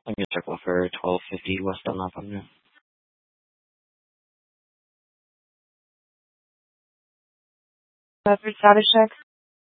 I'm gonna check one for 1250 West Dunlap Avenue. For status check.